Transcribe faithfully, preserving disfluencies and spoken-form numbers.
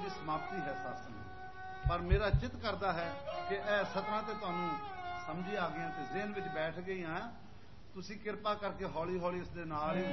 ਸਮਾਪਤੀ ਹੈ ਸਾਧ ਸੰਗਤ। ਪਰ ਮੇਰਾ ਚਿੱਤ ਕਰਦਾ ਹੈ ਕਿ ਇਹ ਸਤਰਾਂ ਤੇ ਤੁਹਾਨੂੰ ਸਮਝੀ ਆ ਗਈਆਂ ਤੇ ਜ਼ਿਹਨ ਵਿੱਚ ਬੈਠ ਗਈਆਂ। ਤੁਸੀਂ ਕਿਰਪਾ ਕਰਕੇ ਹੌਲੀ ਹੌਲੀ ਇਸ ਦੇ ਨਾਲ ਹੀ